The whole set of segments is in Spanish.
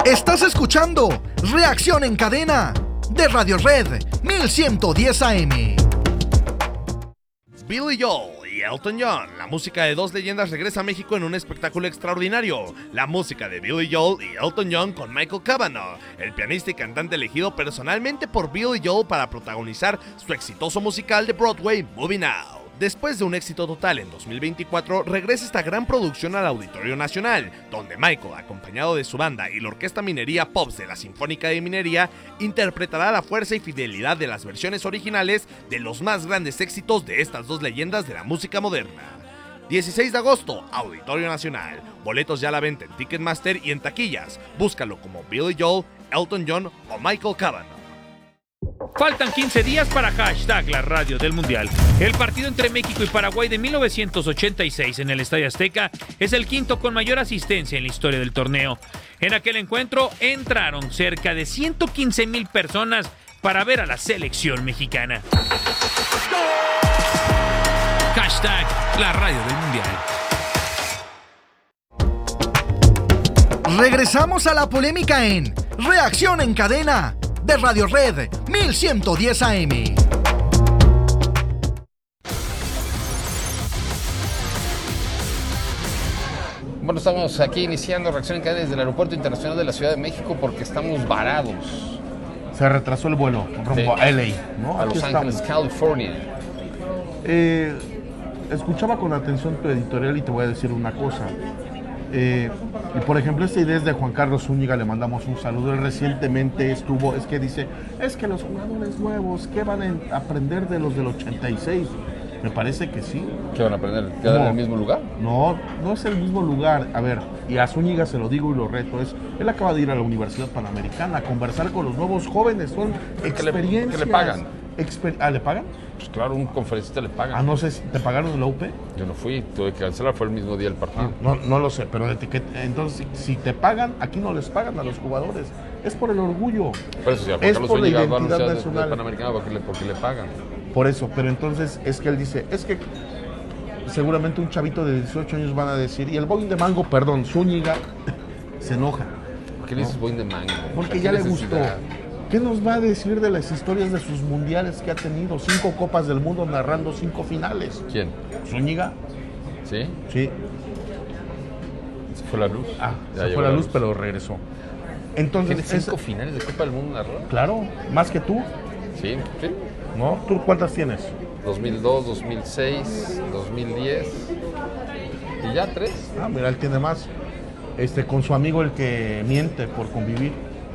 Estás escuchando Reacción en Cadena de Radio Red 1110 AM. Billy Joel y Elton John. La música de dos leyendas regresa a México en un espectáculo extraordinario. La música de Billy Joel y Elton John con Michael Cavanagh, el pianista y cantante elegido personalmente por Billy Joel para protagonizar su exitoso musical de Broadway, Moving Now. Después de un éxito total en 2024, regresa esta gran producción al Auditorio Nacional, donde Michael, acompañado de su banda y la Orquesta Minería Pops de la Sinfónica de Minería, interpretará la fuerza y fidelidad de las versiones originales de los más grandes éxitos de estas dos leyendas de la música moderna. 16 de agosto, Auditorio Nacional. Boletos ya a la venta en Ticketmaster y en taquillas. Búscalo como Billy Joel, Elton John o Michael Cavanagh. Faltan 15 días para hashtag la radio del Mundial. El partido entre México y Paraguay de 1986 en el Estadio Azteca es el quinto con mayor asistencia en la historia del torneo. En aquel encuentro entraron cerca de 115,000 personas para ver a la selección mexicana. Hashtag la radio del Mundial. Regresamos a la polémica en Reacción en Cadena de Radio Red 1110 AM. Bueno, estamos aquí iniciando Reacción en Cadena desde el Aeropuerto Internacional de la Ciudad de México porque estamos varados. Se retrasó el vuelo rumbo a LA, ¿no? A Los Ángeles, California. Escuchaba con atención tu editorial y te voy a decir una cosa. Y por ejemplo, esta idea es de Juan Carlos Zúñiga, le mandamos un saludo. Él recientemente dice, es que los jugadores nuevos, ¿qué van a aprender de los del 86? Me parece que sí. ¿Qué van a aprender? ¿Quedan en el mismo lugar? No es el mismo lugar. A ver, y a Zúñiga se lo digo y lo reto, él acaba de ir a la Universidad Panamericana a conversar con los nuevos jóvenes, son experiencias. ¿Que le pagan? ¿Le pagan? Pues claro, un conferencista le pagan. No sé, ¿te pagaron en la UP? Yo no fui, tuve que cancelar, fue el mismo día del partido. No lo sé, pero entonces, si te pagan, aquí no les pagan a los jugadores. Es por el orgullo. Por eso, ya, es por la identidad nacional. Del Panamericano porque le pagan. Por eso, pero entonces es que él dice, es que seguramente un chavito de 18 años van a decir, y el Boing de Mango, Zúñiga, se enoja. ¿Por qué le dices Boing de Mango? Porque ya le gustó. ¿Qué nos va a decir de las historias de sus mundiales que ha tenido? 5 Copas del Mundo narrando 5 finales. ¿Quién? ¿Zúñiga? ¿Sí? Sí. Se fue la luz. Se fue la luz, pero regresó. Entonces, ¿Tiene 5 finales de Copa del Mundo narrado? Claro, más que tú. Sí. ¿No? ¿Tú cuántas tienes? 2002, 2006, 2010 y ya 3. Mira, él tiene más. Con su amigo el que miente por convivir.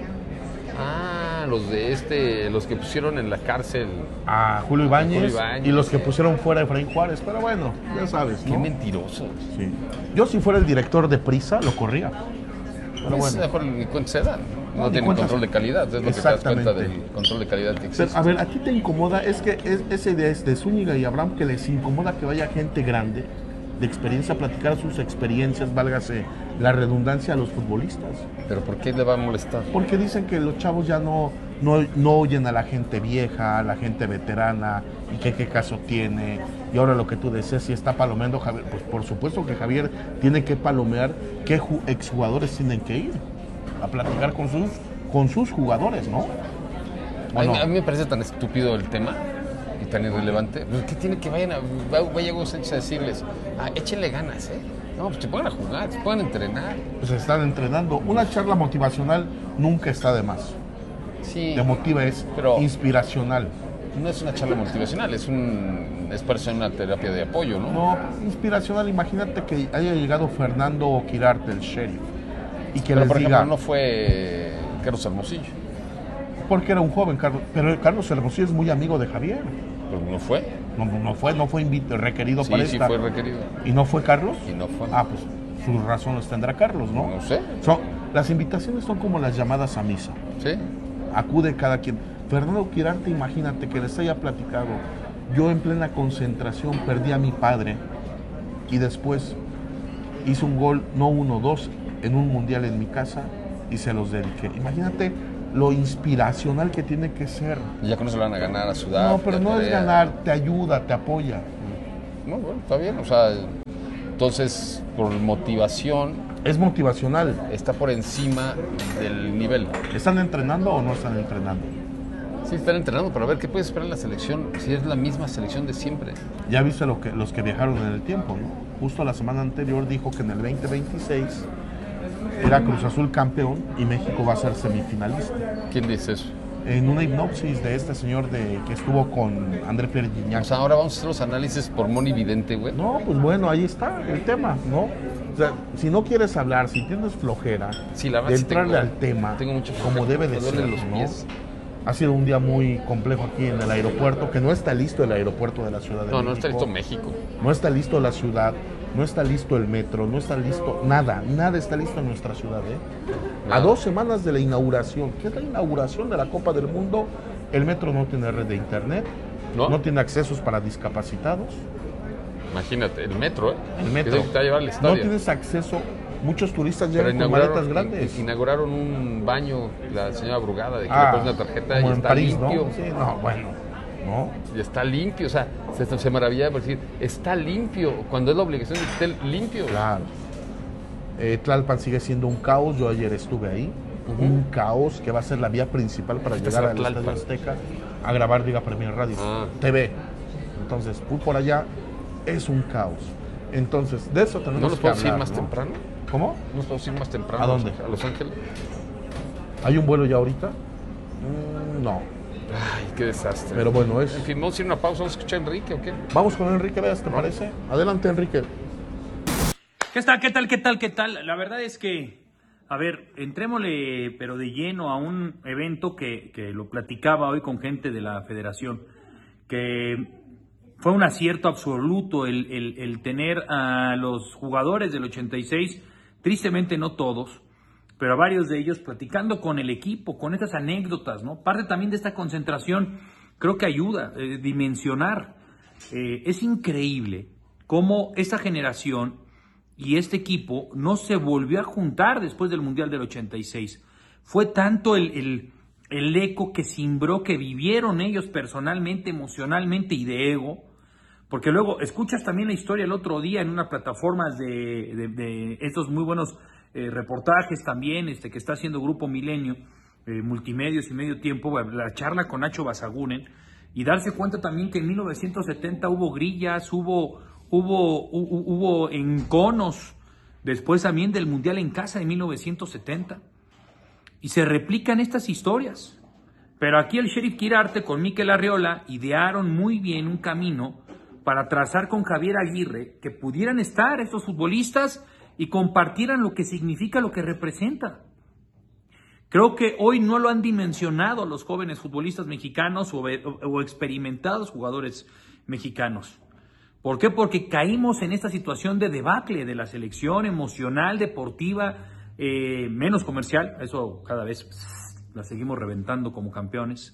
Los que pusieron en la cárcel a Julio Ibáñez y los que pusieron fuera a Efraín Juárez, pero bueno, ya sabes, ¿no? Qué mentirosos. Sí. Yo si fuera el director de Prisa, lo corría. Pero bueno. Mejor ni cuenta se dan. No tienen control de calidad, es lo que te das cuenta del control de calidad que existe. Pero, a ver, ¿a ti te incomoda? Es que esa idea es de Zúñiga y Abraham, que les incomoda que vaya gente grande, de experiencia, a platicar sus experiencias, válgase la redundancia, a los futbolistas. ¿Pero por qué le va a molestar? Porque dicen que los chavos ya no oyen a la gente vieja, a la gente veterana, y qué caso tiene. Y ahora lo que tú decías, si está palomeando Javier, pues por supuesto que Javier tiene que palomear qué exjugadores tienen que ir a platicar con sus jugadores, ¿no? A mí me parece tan estúpido el tema y tan irrelevante. ¿Qué tiene que vaya Hugo Sánchez a decirles, échenle ganas, No, pues se pongan a jugar, se pongan a entrenar. Pues están entrenando. Una charla motivacional nunca está de más. Sí. Te motiva, pero inspiracional. No es una charla motivacional, es parecer una terapia de apoyo, ¿no? No, inspiracional. Imagínate que haya llegado Fernando Quirarte, el sheriff, y que pero les por diga... ejemplo, no fue Carlos Hermosillo. Porque era un joven, Carlos. Pero Carlos Hermosillo es muy amigo de Javier. Pero no fue. No fue requerido para esta. Sí, fue requerido. ¿Y no fue Carlos? Y no fue. Pues sus razones tendrá Carlos, ¿no? No sé. Las invitaciones son como las llamadas a misa. Sí. Acude cada quien. Fernando Quirarte, imagínate que les haya platicado. Yo en plena concentración perdí a mi padre y después hice un gol, no 1-2, en un mundial en mi casa y se los dediqué. Imagínate lo inspiracional que tiene que ser. Y ya con eso lo van a ganar a Sudáfrica. No, pero no es ganar, te ayuda, te apoya. No, bueno, está bien, entonces por motivación Es motivacional. Está por encima del nivel. ¿Están entrenando o no están entrenando? Sí, están entrenando, pero a ver, ¿qué puede esperar la selección si es la misma selección de siempre? Ya viste los que viajaron en el tiempo, ¿no? Justo la semana anterior dijo que en el 2026 era Cruz Azul campeón y México va a ser semifinalista. ¿Quién dice eso? En una hipnosis de este señor que estuvo con André Pierre Gignac. O sea, ahora vamos a hacer los análisis por monividente, güey. No, pues bueno, ahí está el tema, ¿no? O sea, si no quieres hablar, si tienes flojera Sí, la verdad de sí entrarle tengo- al tema, tengo mucha flojera, como debe me de duelen ser, los ¿no? pies. Ha sido un día muy complejo aquí en el aeropuerto, que no está listo el aeropuerto de la Ciudad de México. No está listo México. No está listo la ciudad, no está listo el metro, no está listo nada está listo en nuestra ciudad, ¿eh? A Nada. 2 semanas de la inauguración, ¿qué es la inauguración de la Copa del Mundo? El metro no tiene red de internet, ¿No? tiene accesos para discapacitados, Imagínate, el metro, ¿eh? el metro. Que es el que te va a llevar al No estadio. tienes acceso, muchos turistas Pero llegan con maletas grandes. inauguraron un baño, la señora Brugada, de que le pones una tarjeta y como en está París, limpio. ¿no? Sí, no, bueno, ¿no? Y está limpio, o sea, se maravilla por decir, está limpio, cuando es la obligación de que esté limpio. Claro. Tlalpan sigue siendo un caos, yo ayer estuve ahí, un caos que va a ser la vía principal para Este llegar será al Estadio Tlalpan. Azteca a grabar Liga Premier Radio, Ah. TV. Entonces, fui por allá, es un caos. Entonces, de eso tenemos ¿No nos que podemos ir hablar, más ¿no? temprano? ¿Cómo? ¿No nos podemos ir más temprano? ¿A dónde? A Los Ángeles. ¿Hay un vuelo ya ahorita? No, Ay, qué desastre. pero bueno, En fin, vamos a ir a una pausa, vamos a escuchar a Enrique o qué. Vamos con Enrique Veas, ¿te parece? Adelante, Enrique. ¿Qué tal? ¿Qué tal? La verdad es que, a ver, entrémosle pero de lleno a un evento que lo platicaba hoy con gente de la federación, que fue un acierto absoluto el tener a los jugadores del 86, tristemente no todos, pero a varios de ellos platicando con el equipo, con estas anécdotas, ¿no? Parte también de esta concentración creo que ayuda a dimensionar. Es increíble cómo esta generación y este equipo no se volvió a juntar después del Mundial del 86. Fue tanto el eco que cimbró, que vivieron ellos personalmente, emocionalmente y de ego, porque luego escuchas también la historia el otro día en una plataforma de estos muy buenos reportajes también que está haciendo Grupo Milenio, Multimedios y Medio Tiempo, la charla con Nacho Basaguren, y darse cuenta también que en 1970 hubo grillas, hubo enconos, después también del Mundial en casa de 1970, y se replican estas historias. Pero aquí el Sheriff Quirarte con Mikel Arriola idearon muy bien un camino para trazar con Javier Aguirre que pudieran estar estos futbolistas y compartieran lo que significa, lo que representa. Creo que hoy no lo han dimensionado los jóvenes futbolistas mexicanos o experimentados jugadores mexicanos. ¿Por qué? Porque caímos en esta situación de debacle de la selección emocional, deportiva, menos comercial. Eso cada vez la seguimos reventando como campeones.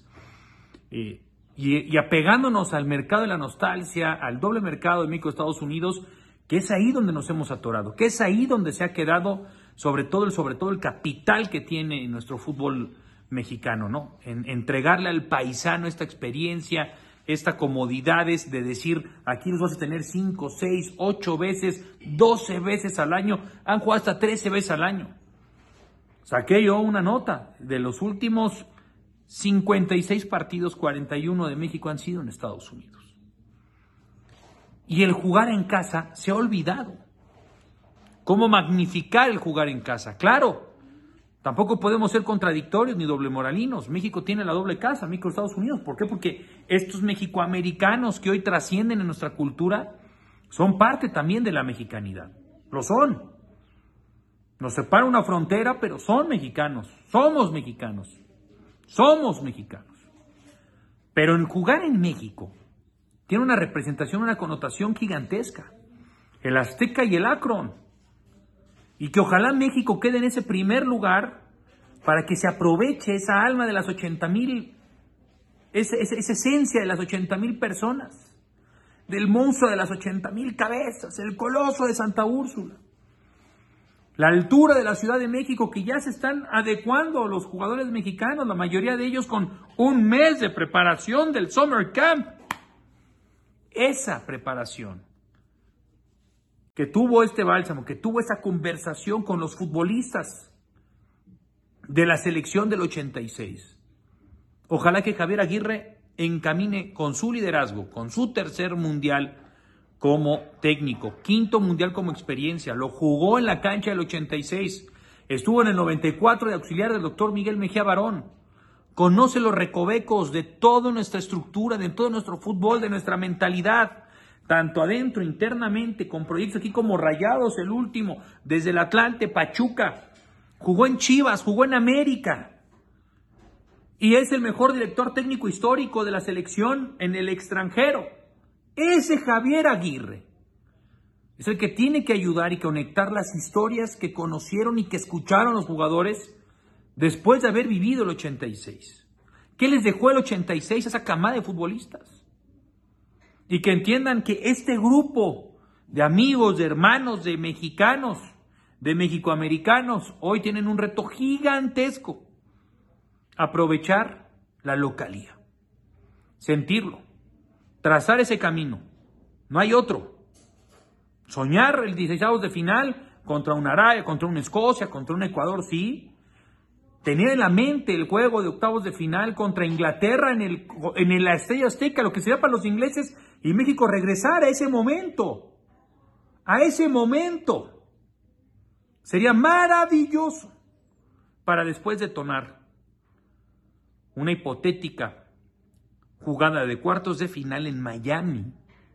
Y apegándonos al mercado de la nostalgia, al doble mercado de México-Estados Unidos, que es ahí donde nos hemos atorado, que es ahí donde se ha quedado sobre todo el capital que tiene nuestro fútbol mexicano, ¿no? En entregarle al paisano esta experiencia, esta comodidades de decir, aquí los vas a tener 5, 6, 8 veces, 12 veces al año, han jugado hasta 13 veces al año. Saqué yo una nota, de los últimos 56 partidos, 41 de México han sido en Estados Unidos. Y el jugar en casa se ha olvidado. ¿Cómo magnificar el jugar en casa? Claro, tampoco podemos ser contradictorios ni doble moralinos. México tiene la doble casa, México y Estados Unidos. ¿Por qué? Porque estos mexicoamericanos que hoy trascienden en nuestra cultura son parte también de la mexicanidad. Lo son. Nos separa una frontera, pero son mexicanos. Somos mexicanos. Somos mexicanos. Pero el jugar en México tiene una representación, una connotación gigantesca. El Azteca y el Akron. Y que ojalá México quede en ese primer lugar para que se aproveche esa alma de las 80,000, esa esencia de las 80,000 personas, del monstruo de las 80,000 cabezas, el coloso de Santa Úrsula. La altura de la Ciudad de México, que ya se están adecuando los jugadores mexicanos, la mayoría de ellos con un mes de preparación del Summer Camp. Esa preparación que tuvo este bálsamo, que tuvo esa conversación con los futbolistas de la selección del 86. Ojalá que Javier Aguirre encamine con su liderazgo, con su tercer mundial como técnico, quinto mundial como experiencia, lo jugó en la cancha del 86, estuvo en el 94 de auxiliar del doctor Miguel Mejía Barón, conoce los recovecos de toda nuestra estructura, de todo nuestro fútbol, de nuestra mentalidad, tanto adentro, internamente, con proyectos aquí como Rayados, el último, desde el Atlante, Pachuca, jugó en Chivas, jugó en América, y es el mejor director técnico histórico de la selección en el extranjero. Ese Javier Aguirre es el que tiene que ayudar y conectar las historias que conocieron y que escucharon los jugadores después de haber vivido el 86. ¿Qué les dejó el 86 a esa camada de futbolistas? Y que entiendan que este grupo de amigos, de hermanos, de mexicanos, de mexicoamericanos, hoy tienen un reto gigantesco. Aprovechar la localía, sentirlo, trazar ese camino. No hay otro. Soñar el 16avos de final contra un Arabia, contra una Escocia, contra un Ecuador, sí. Tener en la mente el juego de octavos de final contra Inglaterra en la Estadio Azteca, lo que sería para los ingleses, y México regresar a ese momento. A ese momento. Sería maravilloso para después detonar una hipotética jugada de cuartos de final en Miami.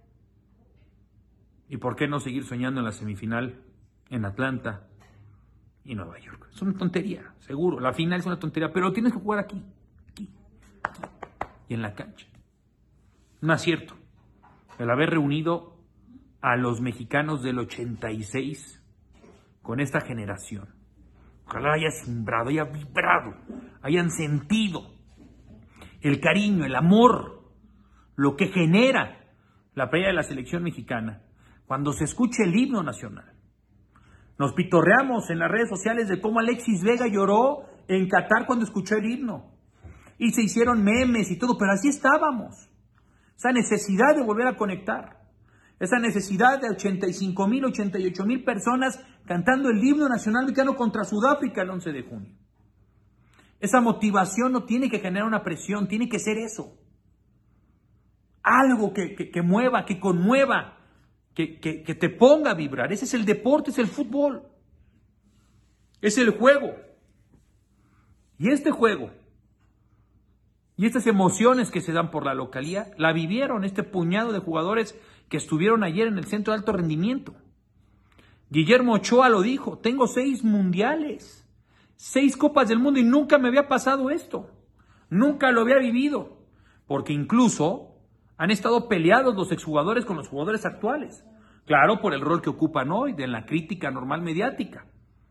¿Y por qué no seguir soñando en la semifinal en Atlanta y Nueva York? Es una tontería, seguro. La final es una tontería, pero tienes que jugar aquí y en la cancha. Un acierto el haber reunido a los mexicanos del 86 con esta generación. Ojalá haya simbrado, haya vibrado, hayan sentido el cariño, el amor, lo que genera la playa de la selección mexicana cuando se escuche el himno nacional. Nos pitorreamos en las redes sociales de cómo Alexis Vega lloró en Qatar cuando escuchó el himno. Y se hicieron memes y todo, pero así estábamos. Esa necesidad de volver a conectar. Esa necesidad de 85,000, 88,000 personas cantando el himno nacional mexicano contra Sudáfrica el 11 de junio. Esa motivación no tiene que generar una presión, tiene que ser eso. Algo que mueva, que conmueva, que te ponga a vibrar. Ese es el deporte, es el fútbol. Es el juego. Y este juego y estas emociones que se dan por la localía, la vivieron este puñado de jugadores que estuvieron ayer en el centro de alto rendimiento. Guillermo Ochoa lo dijo, tengo 6 mundiales, 6 copas del mundo y nunca me había pasado esto. Nunca lo había vivido. Porque incluso han estado peleados los exjugadores con los jugadores actuales. Claro, por el rol que ocupan hoy, de la crítica normal mediática.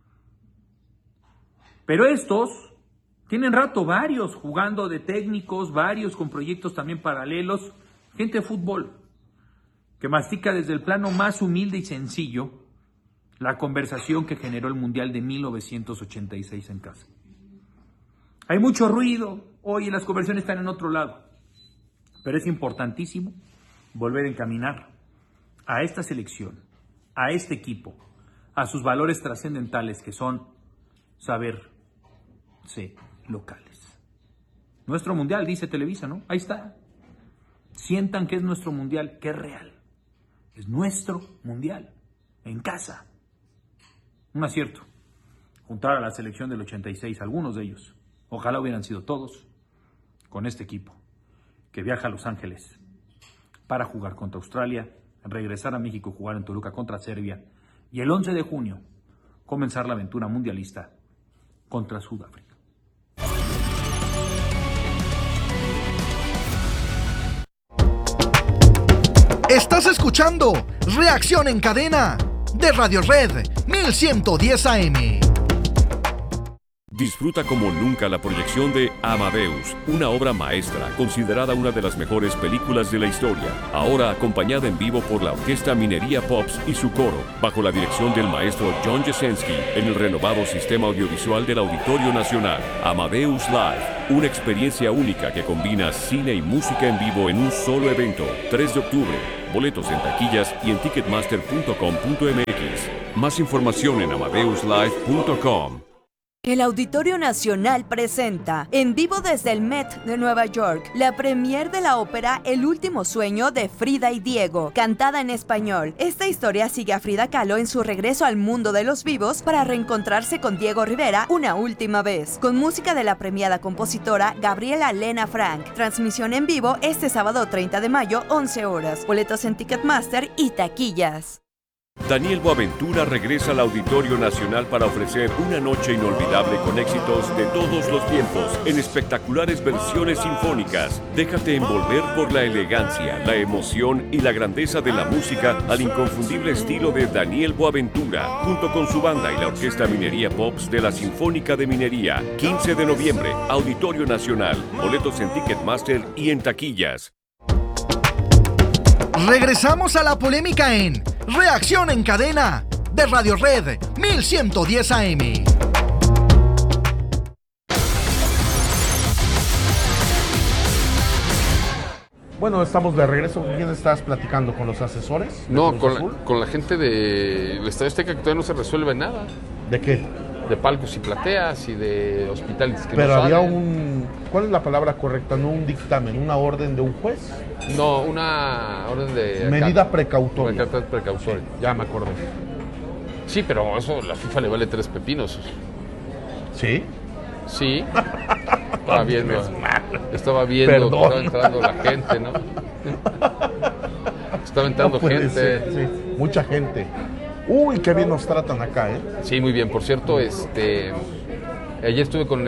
Pero estos tienen rato, varios jugando de técnicos, varios con proyectos también paralelos, gente de fútbol, que mastica desde el plano más humilde y sencillo la conversación que generó el Mundial de 1986 en casa. Hay mucho ruido, hoy las conversaciones están en otro lado, pero es importantísimo volver a encaminar a esta selección, a este equipo, a sus valores trascendentales que son saberse locales. Nuestro mundial, dice Televisa, ¿no? Ahí está. Sientan que es nuestro mundial, que es real. Es nuestro mundial, en casa. Un acierto. Juntar a la selección del 86, algunos de ellos, ojalá hubieran sido todos, con este equipo, que viaja a Los Ángeles para jugar contra Australia, regresar a México y jugar en Toluca contra Serbia, y el 11 de junio comenzar la aventura mundialista contra Sudáfrica. Estás escuchando Reacción en Cadena de Radio Red 1110 AM. Disfruta como nunca la proyección de Amadeus, una obra maestra considerada una de las mejores películas de la historia, ahora acompañada en vivo por la Orquesta Minería Pops y su coro, bajo la dirección del maestro John Jasenski, en el renovado sistema audiovisual del Auditorio Nacional. Amadeus Live, una experiencia única que combina cine y música en vivo en un solo evento, 3 de octubre. Boletos en taquillas y en ticketmaster.com.mx. Más información en amadeuslive.com. El Auditorio Nacional presenta, en vivo desde el Met de Nueva York, la premier de la ópera El último sueño de Frida y Diego, cantada en español. Esta historia sigue a Frida Kahlo en su regreso al mundo de los vivos para reencontrarse con Diego Rivera una última vez, con música de la premiada compositora Gabriela Lena Frank. Transmisión en vivo este sábado 30 de mayo, 11 horas. Boletos en Ticketmaster y taquillas. Daniel Boaventura regresa al Auditorio Nacional para ofrecer una noche inolvidable con éxitos de todos los tiempos en espectaculares versiones sinfónicas. Déjate envolver por la elegancia, la emoción y la grandeza de la música al inconfundible estilo de Daniel Boaventura, junto con su banda y la Orquesta Minería Pops de la Sinfónica de Minería. 15 de noviembre, Auditorio Nacional. Boletos en Ticketmaster y en taquillas. Regresamos a la polémica en Reacción en Cadena de Radio Red 1110 AM. Bueno, estamos de regreso. ¿Con quién estás platicando? ¿Con los asesores? No, con la gente del Estadio Azteca, que todavía no se resuelve nada. ¿De qué? De palcos y plateas y de hospitales que Pero no había salen. ¿cuál es la palabra correcta? No un dictamen, una orden de un juez. No, una orden de... Medida precautoria. Precautoria. Ya me acordé. Sí, pero eso a la FIFA le vale 3 pepinos. ¿Sí? Sí. Estaba viendo que estaba entrando la gente, ¿no? Estaba entrando No puede gente. ser, sí. Mucha gente. Uy, qué bien nos tratan acá, ¿eh? Sí, muy bien. Por cierto, ayer estuve con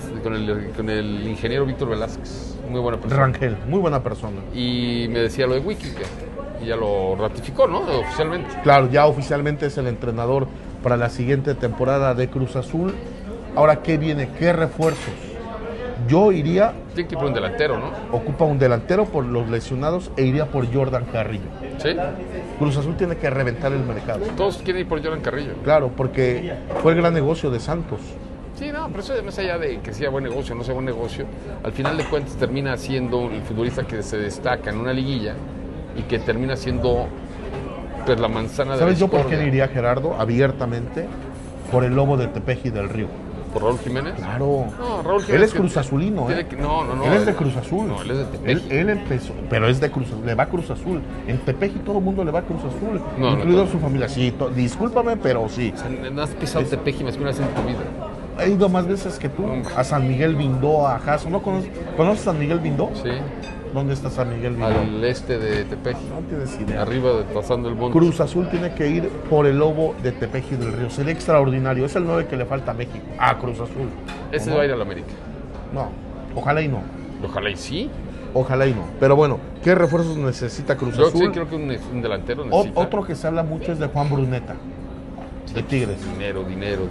el ingeniero Víctor Velázquez, muy buena persona. Rangel, muy buena persona. Y me decía lo de Wiki, y ya lo ratificó, ¿no? Oficialmente. Claro, ya oficialmente es el entrenador para la siguiente temporada de Cruz Azul. Ahora, ¿qué viene? ¿Qué refuerzos? Yo iría... Tiene que ir por un delantero, ¿no? Ocupa un delantero por los lesionados e iría por Jordan Carrillo. ¿Sí? Cruz Azul tiene que reventar el mercado. Todos quieren ir por Jordan Carrillo. Claro, porque fue el gran negocio de Santos. Sí, no, pero eso más allá de que sea buen negocio o no sea buen negocio, al final de cuentas termina siendo el futbolista que se destaca en una liguilla y que termina siendo pues, la manzana de ¿Sabes la yo por discordia. qué iría, Gerardo? Abiertamente, por el lobo de Tepeji del Río. ¿Por Raúl Jiménez? Claro. No, Raúl Jiménez. Él es Cruz Azulino, ¿eh? No. Él es de Cruz Azul. No, él es de Tepeji. Él empezó, pero es de Cruz Azul, le va a Cruz Azul. En Tepeji todo el mundo le va a Cruz Azul, No, incluido no. su familia. Sí, discúlpame, pero sí. O sea, no has pisado Tepeji más que una vez en tu vida. He ido más veces que tú a San Miguel Bindó, a Jaso. ¿No conoces San Miguel Bindó? Sí. ¿Dónde está San Miguel Bindó? Al este de Tepeji. No tienes idea. Arriba, pasando el monte. Cruz Azul tiene que ir por el lobo de Tepeji del Río. Sería extraordinario. Es el 9 que le falta a México. Ah, Cruz Azul. Ese ¿O no? va a ir a la América. No, ojalá y no. Ojalá y sí. Ojalá y no. Pero bueno, ¿qué refuerzos necesita Cruz Yo Azul? sí creo que un delantero necesita. Otro que se habla mucho es de Juan Bruneta, de Tigres. Dinero.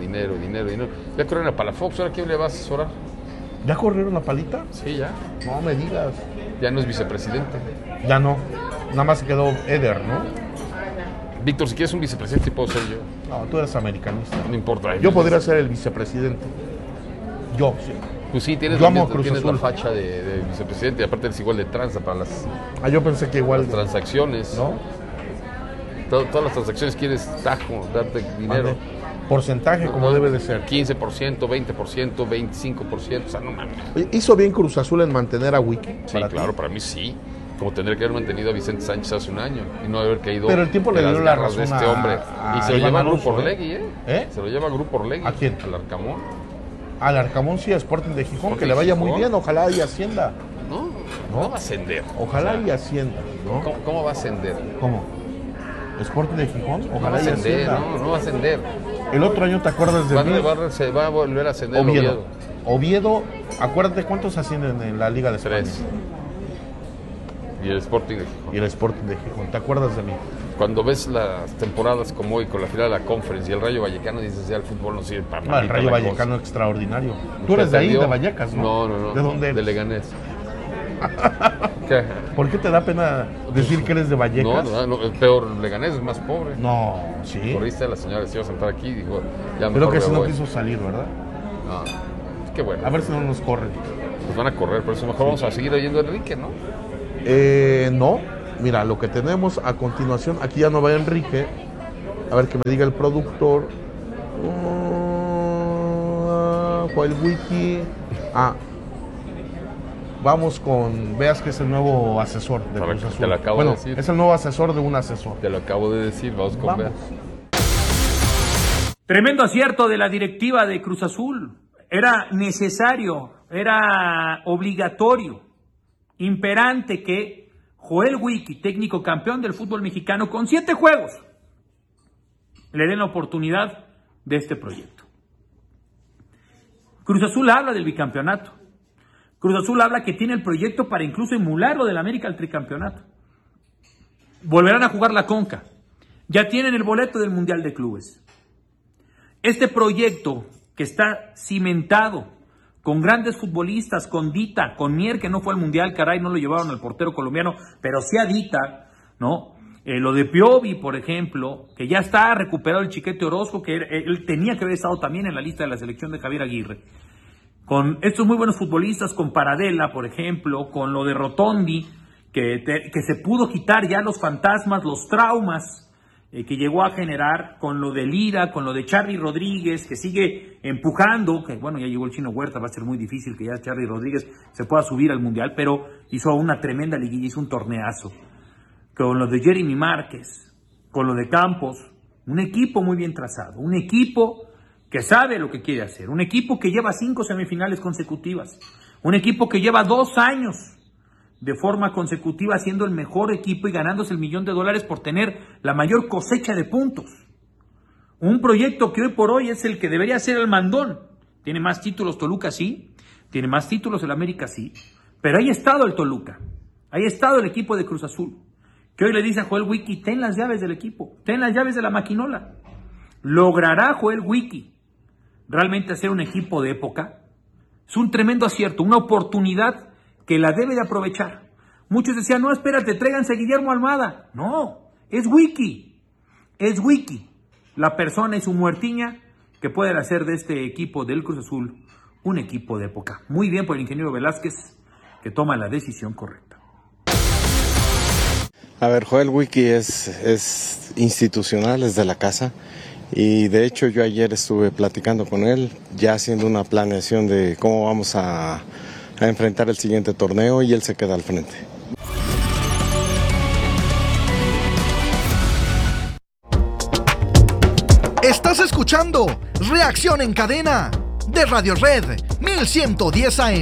Ya corren a Palafox, ¿ahora quién le va a asesorar? ¿Ya corrieron la palita? Sí, ya. No me digas. Ya no es vicepresidente. Ya no. Nada más se quedó Eder, ¿no? Víctor, si quieres un vicepresidente, puedo ser yo. No, tú eres americanista. No importa. Yo podría ser el vicepresidente. Yo, sí. Pues sí, tienes, Yo amo a Cruz tienes la Azul. facha de vicepresidente y aparte eres igual de tranza para las Yo pensé que igual. transacciones. ¿No? Todas las transacciones quieres tajo, darte dinero. Mande. Porcentaje como debe de ser. 15%, 20%, 25%, o sea, no mames. Oye, ¿hizo bien Cruz Azul en mantener a Wiki? Sí, para ti? claro, para mí sí. Como tendría que haber mantenido a Vicente Sánchez hace un año y no haber caído Pero el tiempo le en las dio la garras de razón este a- hombre. a Y se lo Iván lleva a Grupo Alonso, Orlegui, ¿eh? ¿Eh? Se lo lleva a Grupo Orlegui. ¿A quién? Al Arcamón. Al Arcamón sí, a Sporting de Gijón, Sporting que le vaya de muy Gijón. bien, ojalá y ascienda. No va a ascender. Ojalá O sea, y ascienda, ¿no? ¿Cómo va a ascender? ¿Cómo? Sporting de Gijón, No va a ojalá y ascender, ascienda. no va a ascender. El otro año, ¿te acuerdas de Va, mí? se va a volver a ascender el Oviedo. Oviedo. Oviedo, acuérdate cuántos ascienden en la Liga de España. 3. Y el Sporting de Gijón. Y el Sporting de Gijón, ¿te acuerdas de mí? Cuando ves las temporadas como hoy con la final de la Conference y el Rayo Vallecano, dices, ya el fútbol no sirve para No, nada. el Rayo Vallecano extraordinario. Tú eres de ahí, de Vallecas, ¿no? No. ¿De dónde De eres? Leganés. ¿Qué? ¿Por qué te da pena decir que eres de Vallecas? No, es peor, Leganés es más pobre. No, sí. Corriste a la señora, se iba a sentar aquí y dijo, ya Creo mejor que me si no voy. quiso salir, ¿verdad? No, qué bueno. A ver si no nos corren. Pues van a correr, por eso mejor vamos a seguir oyendo a Enrique, ¿no? No. Mira, lo que tenemos a continuación, aquí ya no va Enrique, a ver que me diga el productor. Joel Wiki. Vamos con, veas que es el nuevo asesor de Cruz Azul. Te lo acabo de decir. Es el nuevo asesor de un asesor. Te lo acabo de decir, vamos con Veas. Tremendo acierto de la directiva de Cruz Azul. Era necesario, era obligatorio, imperante que Joel Wiki, técnico campeón del fútbol mexicano con 7 juegos, le den la oportunidad de este proyecto. Cruz Azul habla del bicampeonato. Cruz Azul habla que tiene el proyecto para incluso emularlo del América al tricampeonato. Volverán a jugar la Conca. Ya tienen el boleto del Mundial de Clubes. Este proyecto que está cimentado con grandes futbolistas, con Dita, con Mier, que no fue al Mundial, caray, no lo llevaron al portero colombiano, pero sí a Dita, ¿no? Lo de Piovi, por ejemplo, que ya está recuperado el Chiquete Orozco, que él tenía que haber estado también en la lista de la selección de Javier Aguirre. Con estos muy buenos futbolistas, con Paradela, por ejemplo, con lo de Rotondi, que se pudo quitar ya los fantasmas, los traumas que llegó a generar, con lo de Lira, con lo de Charly Rodríguez, que sigue empujando, que bueno, ya llegó el Chino Huerta, va a ser muy difícil que ya Charly Rodríguez se pueda subir al Mundial, pero hizo una tremenda liguilla, hizo un torneazo. Con lo de Jeremy Márquez, con lo de Campos, un equipo muy bien trazado, un equipo que sabe lo que quiere hacer, un equipo que lleva 5 semifinales consecutivas, un equipo que lleva 2 años de forma consecutiva siendo el mejor equipo y ganándose $1 millón por tener la mayor cosecha de puntos. Un proyecto que hoy por hoy es el que debería ser el mandón. Tiene más títulos Toluca, sí, tiene más títulos el América, sí, pero ahí ha estado el Toluca, ahí ha estado el equipo de Cruz Azul, que hoy le dice a Joel Wiki, ten las llaves del equipo, ten las llaves de la maquinola. ¿Logrará Joel Wiki realmente hacer un equipo de época? Es un tremendo acierto, una oportunidad que la debe de aprovechar. Muchos decían, no, espérate, tráiganse a Guillermo Almada. No, es Wiki, la persona y su muertiña que pueden hacer de este equipo del Cruz Azul un equipo de época. Muy bien por el ingeniero Velázquez, que toma la decisión correcta. A ver, Joel Wiki es institucional, es de la casa. Y de hecho yo ayer estuve platicando con él, ya haciendo una planeación de cómo vamos a enfrentar el siguiente torneo, y él se queda al frente. Estás escuchando Reacción en Cadena de Radio Red 1110 AM.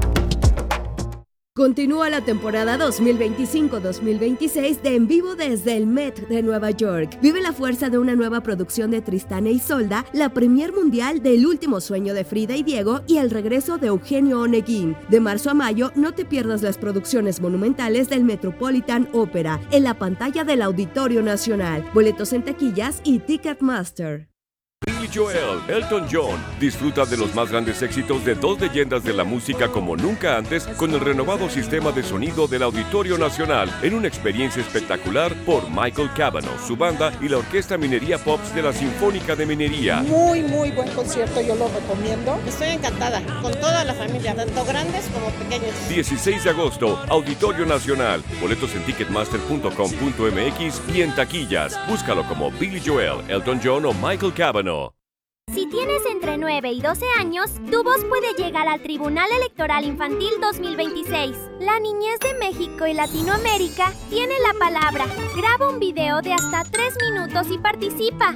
Continúa la temporada 2025-2026 de En Vivo desde el Met de Nueva York. Vive la fuerza de una nueva producción de Tristán e Isolda, la premier mundial del último sueño de Frida y Diego y el regreso de Eugenio Oneguín. De marzo a mayo, no te pierdas las producciones monumentales del Metropolitan Opera en la pantalla del Auditorio Nacional. Boletos en taquillas y Ticketmaster. Billy Joel, Elton John. Disfruta de los más grandes éxitos de 2 leyendas de la música como nunca antes con el renovado sistema de sonido del Auditorio Nacional en una experiencia espectacular por Michael Cavanaugh, su banda y la Orquesta Minería Pops de la Sinfónica de Minería. Muy buen concierto, yo lo recomiendo. Estoy encantada con toda la familia, tanto grandes como pequeños. 16 de agosto, Auditorio Nacional. Boletos en ticketmaster.com.mx y en taquillas. Búscalo como Billy Joel, Elton John o Michael Cavanaugh. Si tienes entre 9 y 12 años, tu voz puede llegar al Tribunal Electoral Infantil 2026. La niñez de México y Latinoamérica tiene la palabra. Graba un video de hasta 3 minutos y participa.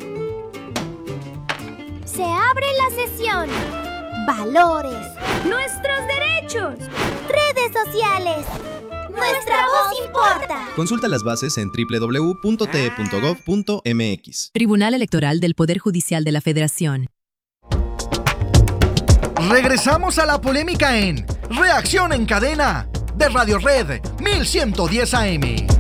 Se abre la sesión. Valores. Nuestros derechos. Redes sociales. Nuestra voz importa. Consulta las bases en www.te.gov.mx. Tribunal Electoral del Poder Judicial de la Federación. Regresamos a la polémica en Reacción en Cadena de Radio Red 1110 AM.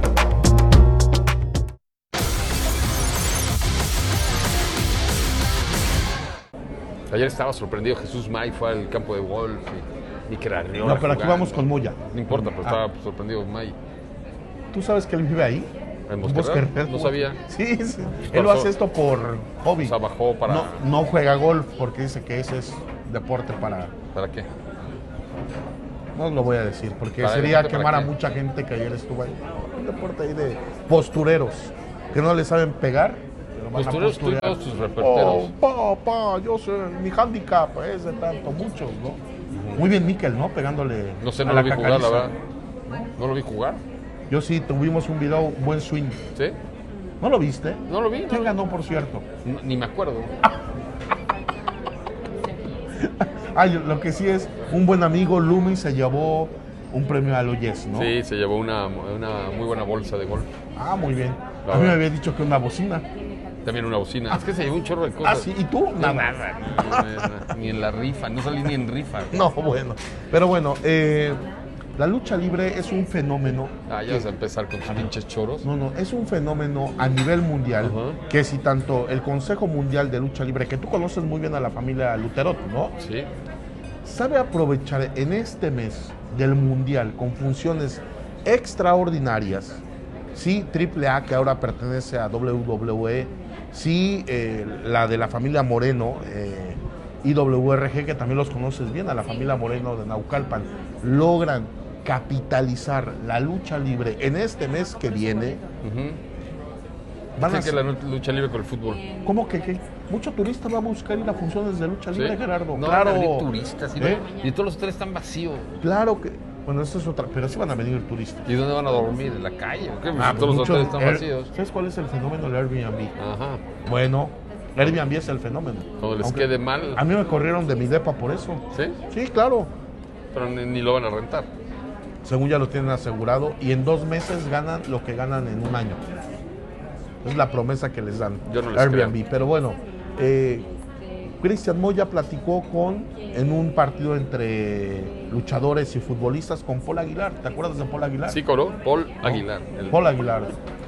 Ayer estaba sorprendido Jesús May, fue al campo de golf y que Arriola. No, pero aquí vamos con Moya. No importa, pero estaba sorprendido May. ¿Tú sabes que él vive ahí? ¿En Bosque? No sabía. Sí. Él lo hace esto por hobby. O sea, bajó para... No juega golf porque dice que ese es deporte para... ¿Para qué? No lo voy a decir, porque Para sería adelante, quemar a ¿para qué? mucha gente que ayer estuvo ahí. Un deporte ahí de postureros, que no le saben pegar, pero van Postureros, a tú y posturear. todos tus reporteros. Yo sé, mi handicap es de tanto, muchos, ¿no? Muy bien Mikel, ¿no? Pegándole No sé, a no la lo vi jugar, la cacariza. verdad. No lo vi jugar. Yo sí, tuvimos un video, buen swing. ¿Sí? ¿No lo viste? No lo vi. ¿Quién ganó, por cierto? Ni me acuerdo. Lo que sí es, un buen amigo, Lumi, se llevó un premio a lo Yes, ¿no? Sí, se llevó una muy buena bolsa de golf. Ah, muy bien. La A mí me verdad. había dicho que una bocina. También una bocina. Es que se llevó un chorro de cosas. Ah, sí, ¿y tú? No, Nada. ni en la rifa, no salí ni en rifa. No, bueno. Pero bueno, la lucha libre es un fenómeno. Ya vas a empezar con tus pinches choros. No, es un fenómeno a nivel mundial. Que si tanto el Consejo Mundial de Lucha Libre, que tú conoces muy bien a la familia Luterot, ¿no? Sí. Sabe aprovechar en este mes del mundial con funciones extraordinarias. Sí, AAA, que ahora pertenece a WWE. Sí, la de la familia Moreno, IWRG, que también los conoces bien, a la familia Moreno de Naucalpan, logran capitalizar la lucha libre en este mes que viene. Dicen que la lucha libre con el fútbol. ¿Cómo que? Mucho turista va a buscar ir a funciones de lucha libre, ¿Sí? Gerardo. No claro. van a venir turistas. ¿Eh? Y todos los hoteles están vacíos. Claro que... Bueno, eso es otra... Pero sí van a venir turistas. ¿Y dónde van a dormir? ¿En la calle? ¿O qué? Ah, Si todos los mucho- hoteles están vacíos. ¿Sabes cuál es el fenómeno del Airbnb? Ajá. Bueno, Airbnb es el fenómeno. Cuando les Aunque quede mal. A mí me corrieron de mi depa por eso. ¿Sí? Sí, claro. Pero ni lo van a rentar. Según ya lo tienen asegurado. Y en 2 meses ganan lo que ganan en un año. Es la promesa que les dan. Yo no les Airbnb. creo. Pero bueno, Cristian Moya platicó en un partido entre luchadores y futbolistas con Paul Aguilar. ¿Te acuerdas de Paul Aguilar? Sí, Coro. Paul Aguilar. Paul Aguilar.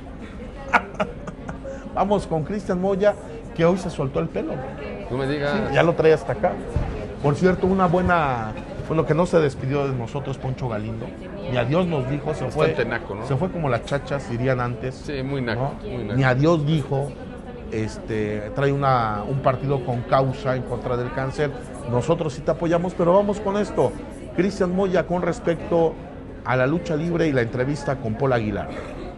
Vamos con Cristian Moya, que hoy se soltó el pelo. No me digas. Sí, ya lo trae hasta acá. Por cierto, una buena... Bueno, que no se despidió de nosotros Poncho Galindo. Ni adiós nos dijo, se fue. Bastante naco, ¿no? Se fue como las chachas dirían antes. Sí, muy naco. ¿no? Muy naco. Ni adiós dijo. Trae un partido con causa en contra del cáncer. Nosotros sí te apoyamos, pero vamos con esto. Cristian Moya con respecto a la lucha libre y la entrevista con Paul Aguilar.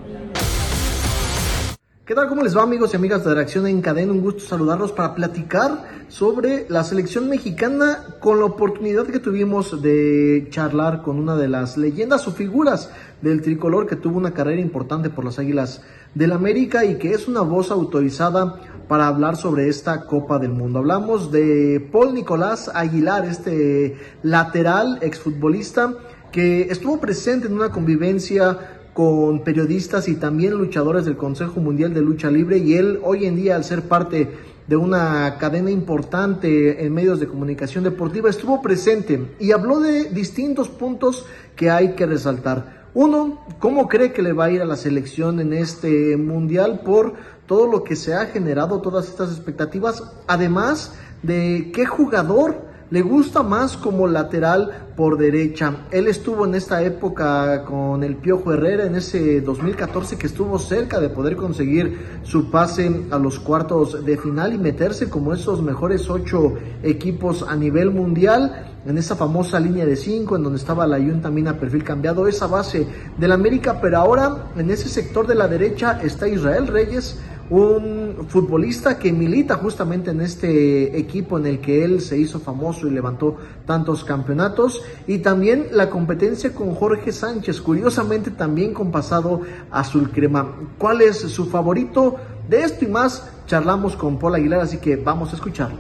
¿Qué tal? ¿Cómo les va, amigos y amigas de Reacción en Cadena? Un gusto saludarlos para platicar sobre la selección mexicana con la oportunidad que tuvimos de charlar con una de las leyendas o figuras del tricolor que tuvo una carrera importante por las Águilas del América y que es una voz autorizada para hablar sobre esta Copa del Mundo. Hablamos de Paul Nicolás Aguilar, este lateral exfutbolista que estuvo presente en una convivencia con periodistas y también luchadores del Consejo Mundial de Lucha Libre, y él hoy en día, al ser parte de una cadena importante en medios de comunicación deportiva, estuvo presente y habló de distintos puntos que hay que resaltar. Uno, ¿cómo cree que le va a ir a la selección en este mundial por todo lo que se ha generado, todas estas expectativas? Además de qué jugador le gusta más como lateral por derecha. Él estuvo en esta época con el Piojo Herrera, en ese 2014 que estuvo cerca de poder conseguir su pase a los cuartos de final y meterse como esos mejores 8 equipos a nivel mundial, en esa famosa línea de 5 en donde estaba Layún también a perfil cambiado, esa base del América. Pero ahora en ese sector de la derecha está Israel Reyes, un futbolista que milita justamente en este equipo en el que él se hizo famoso y levantó tantos campeonatos, y también la competencia con Jorge Sánchez, curiosamente también con pasado azul crema. ¿Cuál es su favorito? De esto y más charlamos con Paul Aguilar, así que vamos a escucharlo.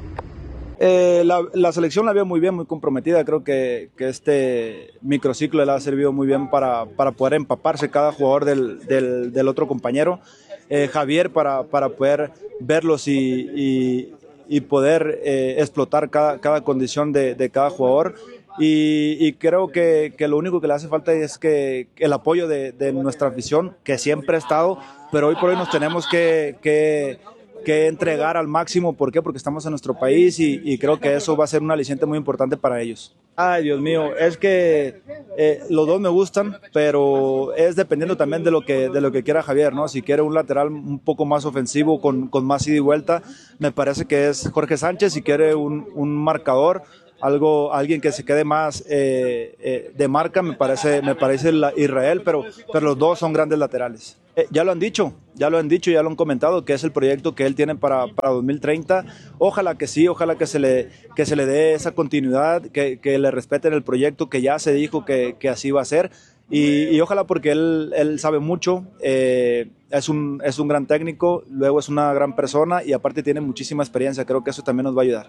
La selección la veo muy bien, muy comprometida. Creo que este microciclo le ha servido muy bien para poder empaparse cada jugador del otro compañero. Javier para poder verlos y poder explotar cada condición de cada jugador. Y creo que lo único que le hace falta es que el apoyo de nuestra afición, que siempre ha estado, pero hoy por hoy nos tenemos que entregar al máximo. ¿Por qué? Porque estamos en nuestro país y creo que eso va a ser un aliciente muy importante para ellos. Ay, Dios mío, es que los dos me gustan, pero es dependiendo también de lo que quiera Javier, ¿no? Si quiere un lateral un poco más ofensivo, con más ida y vuelta, me parece que es Jorge Sánchez. Si quiere un marcador, alguien que se quede más de marca, me parece Israel, pero los dos son grandes laterales. Ya lo han dicho, ya lo han comentado, que es el proyecto que él tiene para 2030. Ojalá que sí, ojalá que se le dé esa continuidad, que le respeten el proyecto, que ya se dijo que así va a ser. Y ojalá, porque él sabe mucho, es un gran técnico, luego es una gran persona y aparte tiene muchísima experiencia. Creo que eso también nos va a ayudar.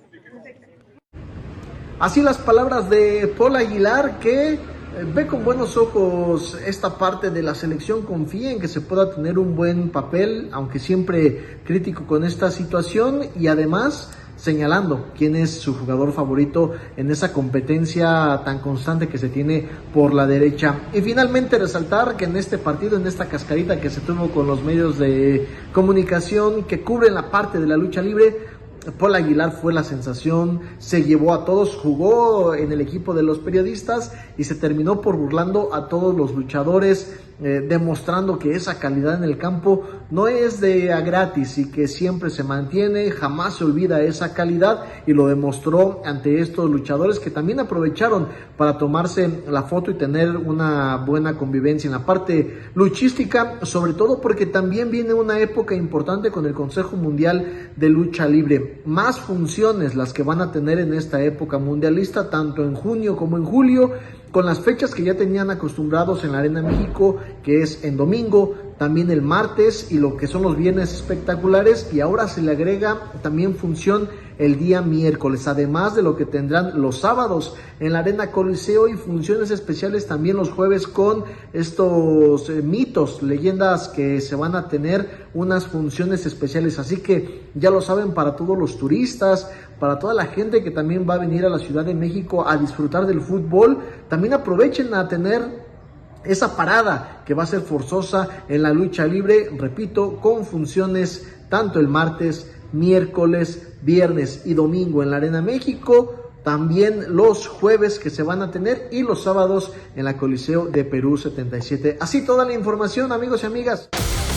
Así las palabras de Paul Aguilar, que ve con buenos ojos esta parte de la selección, confía en que se pueda tener un buen papel, aunque siempre crítico con esta situación, y además señalando quién es su jugador favorito en esa competencia tan constante que se tiene por la derecha. Y finalmente resaltar que en este partido, en esta cascarita que se tuvo con los medios de comunicación que cubren la parte de la lucha libre, Paul Aguilar fue la sensación, se llevó a todos, jugó en el equipo de los periodistas y se terminó por burlando a todos los luchadores, demostrando que esa calidad en el campo no es de a gratis y que siempre se mantiene, jamás se olvida esa calidad, y lo demostró ante estos luchadores, que también aprovecharon para tomarse la foto y tener una buena convivencia en la parte luchística, sobre todo porque también viene una época importante con el Consejo Mundial de Lucha Libre. Más funciones las que van a tener en esta época mundialista, tanto en junio como en julio, con las fechas que ya tenían acostumbrados en la Arena México, que es en domingo, también el martes y lo que son los viernes espectaculares, y ahora se le agrega también función el día miércoles, además de lo que tendrán los sábados en la Arena Coliseo, y funciones especiales también los jueves con estos mitos, leyendas, que se van a tener unas funciones especiales. Así que ya lo saben, para todos los turistas, para toda la gente que también va a venir a la Ciudad de México a disfrutar del fútbol, también aprovechen a tener esa parada que va a ser forzosa en la lucha libre, repito, con funciones tanto el martes, miércoles, viernes y domingo en la Arena México, también los jueves que se van a tener, y los sábados en la Coliseo de Perú 77. Así toda la información, amigos y amigas.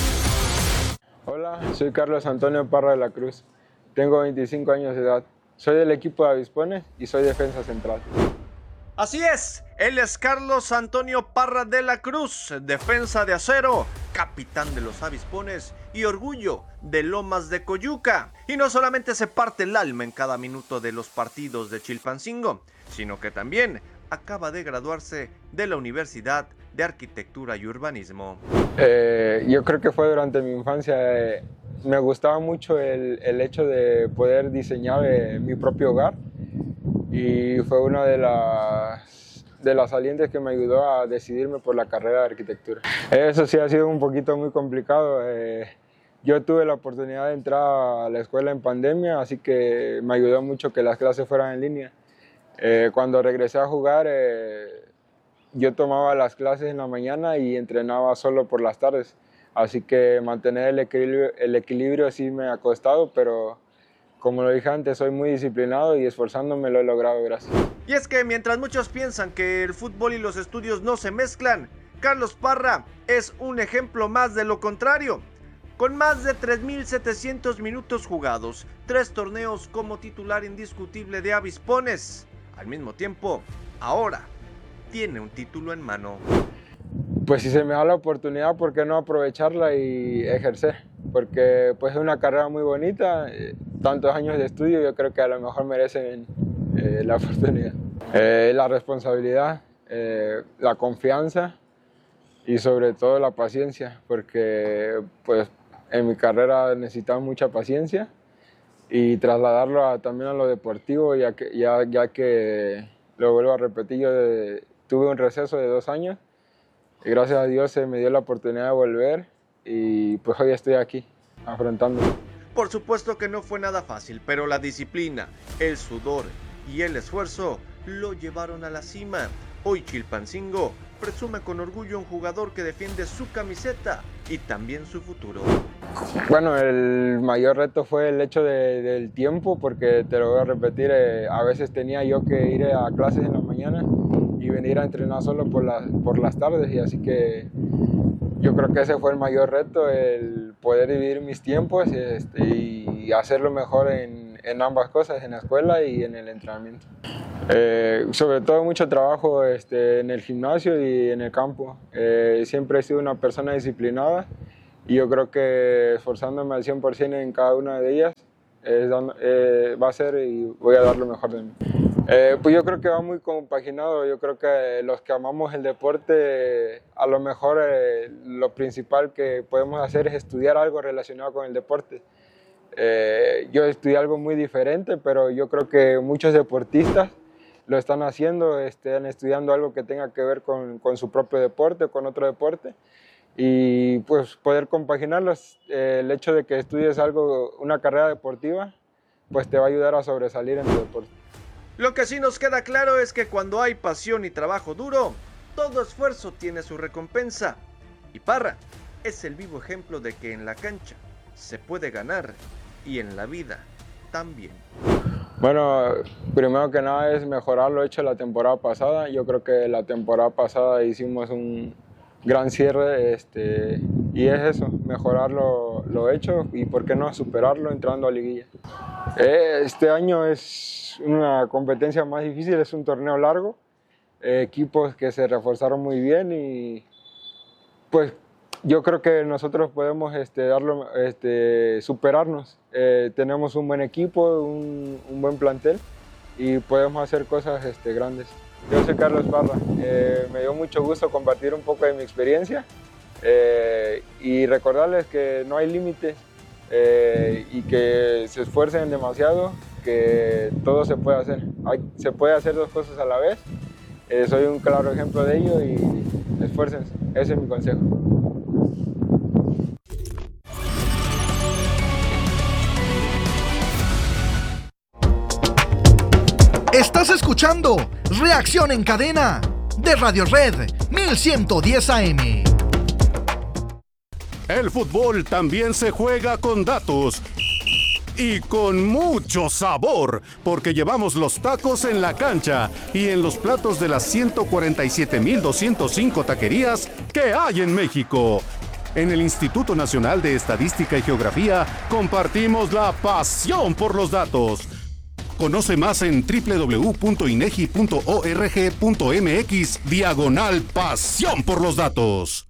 Hola, soy Carlos Antonio Parra de la Cruz, tengo 25 años de edad, soy del equipo de Avispones y soy defensa central. Así es, él es Carlos Antonio Parra de la Cruz, defensa de acero, capitán de los Avispones y orgullo de Lomas de Coyuca. Y no solamente se parte el alma en cada minuto de los partidos de Chilpancingo, sino que también acaba de graduarse de la Universidad de Arquitectura y Urbanismo. Yo creo que fue durante mi infancia. Me gustaba mucho el hecho de poder diseñar mi propio hogar, y fue una de las salientes que me ayudó a decidirme por la carrera de arquitectura. Eso sí ha sido un poquito muy complicado. Yo tuve la oportunidad de entrar a la escuela en pandemia, así que me ayudó mucho que las clases fueran en línea. Cuando regresé a jugar, yo tomaba las clases en la mañana y entrenaba solo por las tardes. Así que mantener el equilibrio sí me ha costado, pero como lo dije antes, soy muy disciplinado y esforzándome lo he logrado, gracias. Y es que mientras muchos piensan que el fútbol y los estudios no se mezclan, Carlos Parra es un ejemplo más de lo contrario. Con más de 3.700 minutos jugados, 3 torneos como titular indiscutible de Avispones. Al mismo tiempo, ahora tiene un título en mano. Pues si se me da la oportunidad, ¿por qué no aprovecharla y ejercer? Porque pues es una carrera muy bonita, tantos años de estudio, yo creo que a lo mejor merecen la oportunidad. La responsabilidad, la confianza y sobre todo la paciencia, porque pues en mi carrera necesitaba mucha paciencia, y trasladarlo también a lo deportivo, ya que lo vuelvo a repetir, yo tuve un receso de 2 años, y gracias a Dios se me dio la oportunidad de volver, y pues hoy estoy aquí, afrontándolo. Por supuesto que no fue nada fácil, pero la disciplina, el sudor y el esfuerzo lo llevaron a la cima. Hoy Chilpancingo presume con orgullo un jugador que defiende su camiseta y también su futuro. Bueno, el mayor reto fue el hecho del tiempo, porque te lo voy a repetir, a veces tenía yo que ir a clases en la mañana y venir a entrenar solo por las tardes, y así que yo creo que ese fue el mayor reto, el poder dividir mis tiempos y hacerlo mejor en en ambas cosas, en la escuela y en el entrenamiento. Sobre todo mucho trabajo en el gimnasio y en el campo. Siempre he sido una persona disciplinada y yo creo que esforzándome al 100% en cada una de ellas va a ser y voy a dar lo mejor de mí. Pues yo creo que va muy compaginado. Yo creo que los que amamos el deporte, a lo mejor lo principal que podemos hacer es estudiar algo relacionado con el deporte. Yo estudié algo muy diferente, pero yo creo que muchos deportistas lo están haciendo, están estudiando algo que tenga que ver con su propio deporte, con otro deporte, y pues poder compaginarlos. El hecho de que estudies algo, una carrera deportiva, pues te va a ayudar a sobresalir en tu deporte. Lo que sí nos queda claro es que cuando hay pasión y trabajo duro, todo esfuerzo tiene su recompensa. Y Parra es el vivo ejemplo de que en la cancha se puede ganar y en la vida también. Bueno, primero que nada es mejorar lo hecho la temporada pasada. Yo creo que la temporada pasada hicimos un gran cierre y es eso, mejorar lo hecho y por qué no superarlo entrando a liguilla. Este año es una competencia más difícil, es un torneo largo, equipos que se reforzaron muy bien y pues yo creo que nosotros podemos superarnos. Tenemos un buen equipo, un buen plantel y podemos hacer cosas grandes. Yo soy Carlos Parra, me dio mucho gusto compartir un poco de mi experiencia y recordarles que no hay límites y que se esfuercen demasiado, que todo se puede hacer. Se puede hacer dos cosas a la vez. Soy un claro ejemplo de ello y esfuércense. Ese es mi consejo. Estás escuchando Reacción en Cadena de Radio Red 1110 AM. El fútbol también se juega con datos y con mucho sabor, porque llevamos los tacos en la cancha y en los platos de las 147,205 taquerías que hay en México. En el Instituto Nacional de Estadística y Geografía compartimos la pasión por los datos. Conoce más en www.inegi.org.mx/pasión por los datos.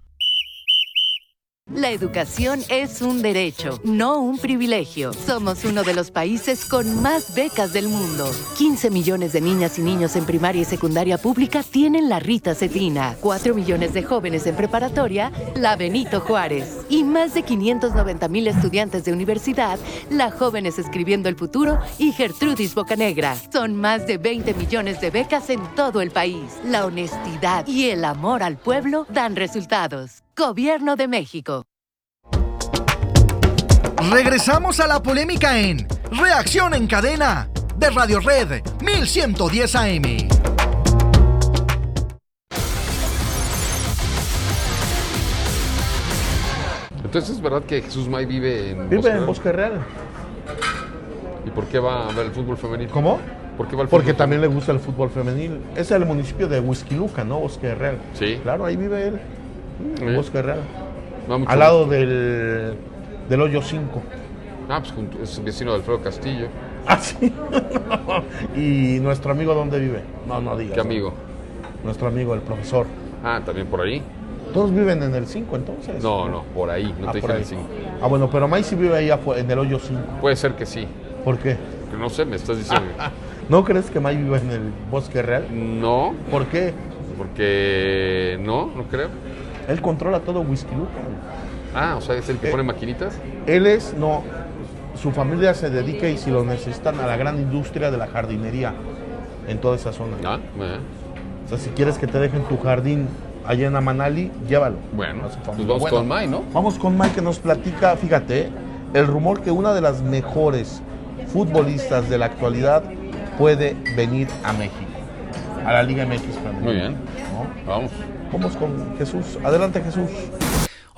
La educación es un derecho, no un privilegio. Somos uno de los países con más becas del mundo. 15 millones de niñas y niños en primaria y secundaria pública tienen la Rita Cefina. 4 millones de jóvenes en preparatoria, la Benito Juárez. Y más de 590,000 estudiantes de universidad, la Jóvenes Escribiendo el Futuro y Gertrudis Bocanegra. Son más de 20 millones de becas en todo el país. La honestidad y el amor al pueblo dan resultados. Gobierno de México. Regresamos a la polémica en Reacción en Cadena de Radio Red 1110 AM. Entonces, ¿es verdad que Jesús May vive en Bosque Real? ¿Y por qué va a ver el fútbol femenil? ¿Cómo? ¿Por qué va al fútbol Porque también le gusta el fútbol femenil. Es el municipio de Huixquiluca, ¿no? Bosque Real. Sí. Claro, ahí vive él. En Bosque Real. Al lado del hoyo 5. Ah, pues es vecino de Alfredo Castillo. Ah, sí. ¿Y nuestro amigo dónde vive? No digas. ¿Qué amigo? Nuestro amigo, el profesor. Ah, también por ahí. ¿Todos viven en el 5 entonces? No, por ahí, no te dije en el 5. Ah, bueno, pero May sí vive ahí en el hoyo 5. Puede ser que sí. ¿Por qué? Porque no sé, me estás diciendo. ¿No crees que May vive en el Bosque Real? No. ¿Por qué? Porque no creo. Él controla todo Huixquiluca. Ah, o sea, ¿es el que pone maquinitas? Su familia se dedica, y si lo necesitan, a la gran industria de la jardinería en toda esa zona. O sea, si quieres que te dejen tu jardín allá en Amanali, llévalo. Bueno, pues vamos con May, ¿no? Vamos con May, que nos platica, fíjate, el rumor que una de las mejores futbolistas de la actualidad puede venir a México, a la Liga MX. Muy bien, ¿no? vamos. Vamos con Jesús. Adelante, Jesús.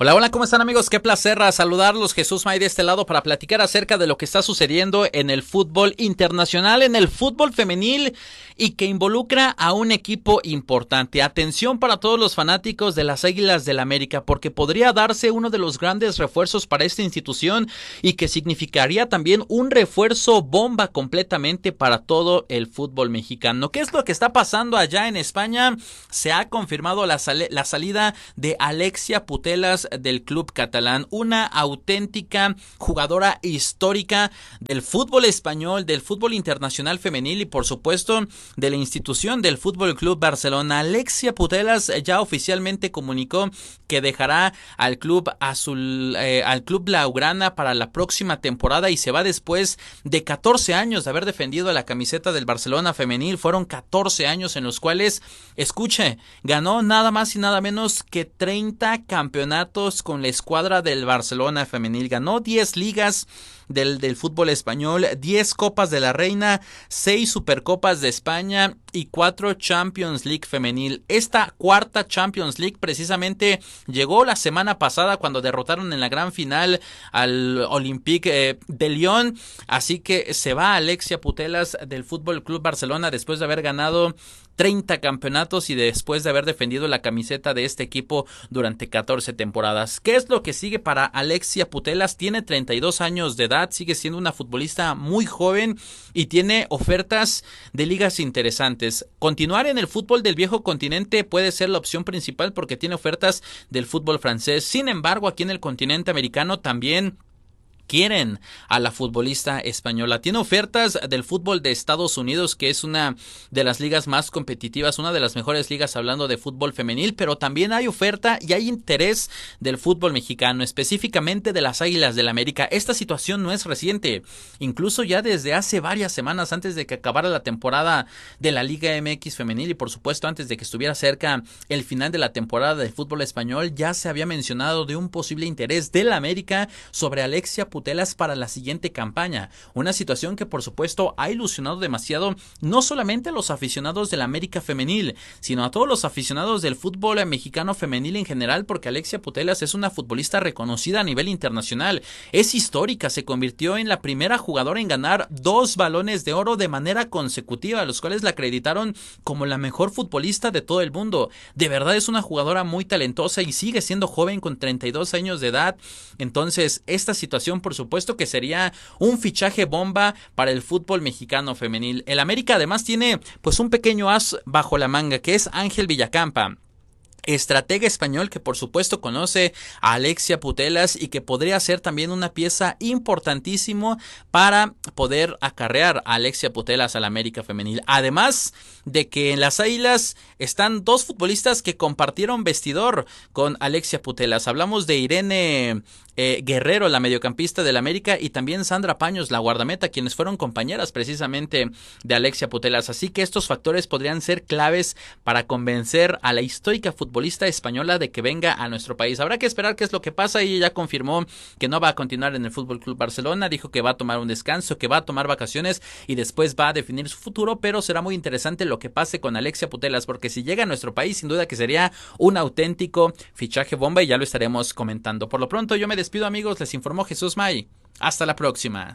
Hola, hola, ¿cómo están amigos? Qué placer saludarlos, Jesús May de este lado para platicar acerca de lo que está sucediendo en el fútbol internacional, en el fútbol femenil y que involucra a un equipo importante. Atención para todos los fanáticos de las Águilas del América, porque podría darse uno de los grandes refuerzos para esta institución y que significaría también un refuerzo bomba completamente para todo el fútbol mexicano. ¿Qué es lo que está pasando allá en España? Se ha confirmado la salida de Alexia Putellas del club catalán, una auténtica jugadora histórica del fútbol español, del fútbol internacional femenil y por supuesto de la institución del Fútbol Club Barcelona. Alexia Putellas ya oficialmente comunicó que dejará al club azul, al club blaugrana para la próxima temporada y se va después de 14 años de haber defendido la camiseta del Barcelona femenil. Fueron 14 años en los cuales, escuche, ganó nada más y nada menos que 30 campeonatos con la escuadra del Barcelona femenil. Ganó 10 ligas del fútbol español, 10 Copas de la Reina, 6 Supercopas de España y 4 Champions League femenil. Esta cuarta Champions League precisamente llegó la semana pasada cuando derrotaron en la gran final al Olympique de Lyon. Así que se va Alexia Putellas del Fútbol Club Barcelona después de haber ganado 30 campeonatos y después de haber defendido la camiseta de este equipo durante 14 temporadas. ¿Qué es lo que sigue para Alexia Putellas? Tiene 32 años de edad, sigue siendo una futbolista muy joven y tiene ofertas de ligas interesantes. Continuar en el fútbol del viejo continente puede ser la opción principal porque tiene ofertas del fútbol francés. Sin embargo, aquí en el continente americano también quieren a la futbolista española. Tiene ofertas del fútbol de Estados Unidos, que es una de las ligas más competitivas, una de las mejores ligas hablando de fútbol femenil, pero también hay oferta y hay interés del fútbol mexicano, específicamente de las Águilas del América. Esta situación no es reciente, incluso ya desde hace varias semanas antes de que acabara la temporada de la Liga MX femenil y por supuesto antes de que estuviera cerca el final de la temporada del fútbol español, ya se había mencionado de un posible interés del América sobre Alexia Putellas para la siguiente campaña, una situación que por supuesto ha ilusionado demasiado no solamente a los aficionados del América femenil, sino a todos los aficionados del fútbol mexicano femenil en general, porque Alexia Putellas es una futbolista reconocida a nivel internacional, es histórica, se convirtió en la primera jugadora en ganar 2 balones de oro de manera consecutiva, los cuales la acreditaron como la mejor futbolista de todo el mundo. De verdad es una jugadora muy talentosa y sigue siendo joven con 32 años de edad. Entonces esta situación por supuesto que sería un fichaje bomba para el fútbol mexicano femenil. El América además tiene pues un pequeño as bajo la manga, que es Ángel Villacampa, estratega español que por supuesto conoce a Alexia Putellas y que podría ser también una pieza importantísimo para poder acarrear a Alexia Putellas al América femenil. Además de que en las Águilas están 2 futbolistas que compartieron vestidor con Alexia Putellas. Hablamos de Irene Guerrero, la mediocampista del América, y también Sandra Paños, la guardameta, quienes fueron compañeras precisamente de Alexia Putellas. Así que estos factores podrían ser claves para convencer a la histórica futbolista española de que venga a nuestro país. Habrá que esperar qué es lo que pasa. Ella ya confirmó que no va a continuar en el Fútbol Club Barcelona, dijo que va a tomar un descanso, que va a tomar vacaciones y después va a definir su futuro, pero será muy interesante lo que pase con Alexia Putellas, porque si llega a nuestro país, sin duda que sería un auténtico fichaje bomba y ya lo estaremos comentando. Por lo pronto yo me despido amigos, les informó Jesús May. Hasta la próxima.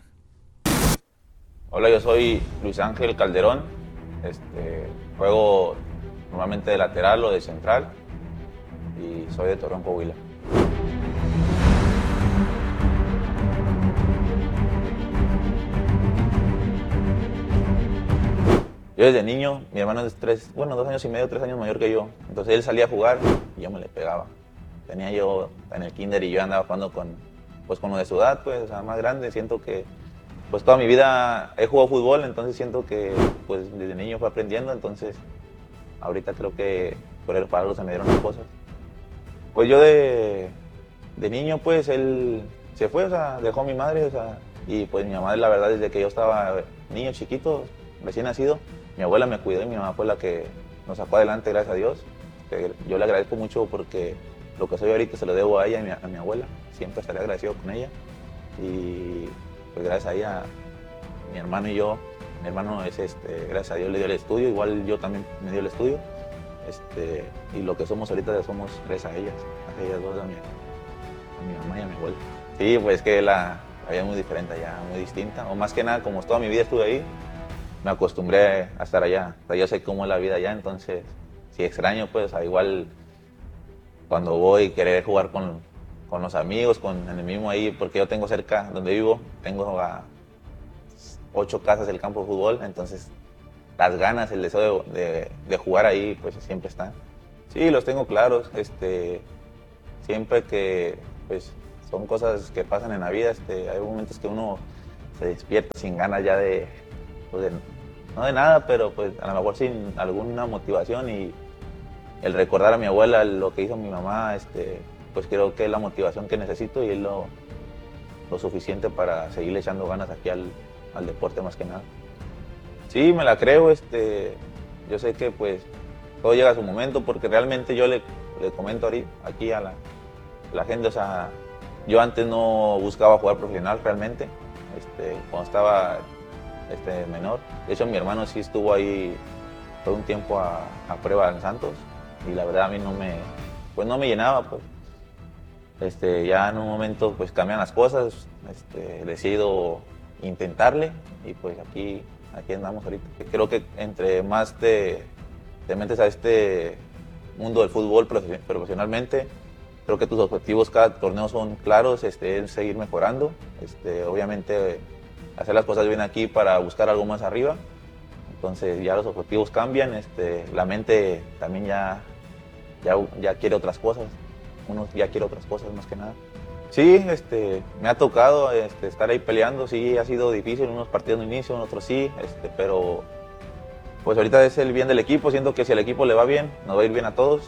Hola, yo soy Luis Ángel Calderón. Juego normalmente de lateral o de central y soy de Torreón, Coahuila. Yo desde niño, mi hermano es 2 años y medio, 3 años mayor que yo. Entonces él salía a jugar y yo me le pegaba. Tenía yo en el kinder y yo andaba jugando con lo de su edad, pues, o sea, más grande. Siento que pues toda mi vida he jugado fútbol, entonces siento que pues desde niño fue aprendiendo, entonces ahorita creo que para algo se me dieron las cosas. Pues yo de niño pues él se fue, o sea, dejó a mi madre, o sea, y pues mi mamá la verdad desde que yo estaba niño chiquito, recién nacido, mi abuela me cuidó y mi mamá fue la que nos sacó adelante, gracias a Dios. Yo le agradezco mucho porque lo que soy ahorita se lo debo a ella y a mi abuela, siempre estaré agradecido con ella y pues gracias a ella, mi hermano y yo, mi hermano es gracias a Dios le dio el estudio, igual yo también me dio el estudio, y lo que somos ahorita somos gracias a ellas dos también. mi mamá y a mi abuela. Sí, pues que la vida muy diferente allá, muy distinta. O más que nada, como toda mi vida estuve ahí, me acostumbré a estar allá. O sea, yo sé cómo es la vida allá, entonces, si extraño, pues igual cuando voy querer jugar con los amigos, con el mismo ahí, porque yo tengo cerca donde vivo, tengo a 8 casas del campo de fútbol, entonces las ganas, el deseo de jugar ahí, pues siempre están. Sí, los tengo claros, siempre que, pues, son cosas que pasan en la vida, hay momentos que uno se despierta sin ganas ya no de nada, pero pues a lo mejor sin alguna motivación, y el recordar a mi abuela lo que hizo mi mamá, pues creo que es la motivación que necesito y es lo suficiente para seguirle echando ganas aquí al deporte más que nada. Sí, me la creo, yo sé que pues todo llega a su momento, porque realmente yo le comento aquí a la gente, o sea, yo antes no buscaba jugar profesional realmente, cuando estaba menor. De hecho, mi hermano sí estuvo ahí todo un tiempo a prueba en Santos, y la verdad a mí no me llenaba, pues. Ya en un momento pues cambian las cosas, decido intentarle, y pues aquí andamos ahorita. Creo que entre más te metes a este mundo del fútbol profesionalmente, creo que tus objetivos cada torneo son claros, es seguir mejorando, obviamente hacer las cosas bien aquí para buscar algo más arriba. Entonces ya los objetivos cambian, la mente también ya quiere otras cosas, uno ya quiere otras cosas más que nada. Sí, me ha tocado estar ahí peleando, sí ha sido difícil, unos partidos no inicio, en otros sí, pero pues ahorita es el bien del equipo, siento que si al equipo le va bien, nos va a ir bien a todos.